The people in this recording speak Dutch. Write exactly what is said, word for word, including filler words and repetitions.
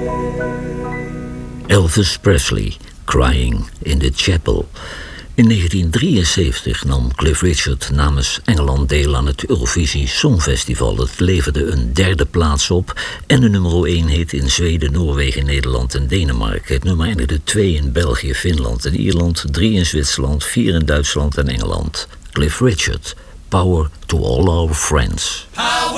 Elvis Presley, Crying in the Chapel. In negentien drieënzeventig nam Cliff Richard namens Engeland deel aan het Eurovisie Songfestival. Het leverde een derde plaats op en een nummer één hit in Zweden, Noorwegen, Nederland en Denemarken. Het nummer eindigde twee in België, Finland en Ierland, drie in Zwitserland, vier in Duitsland en Engeland. Cliff Richard, Power to All Our Friends. Power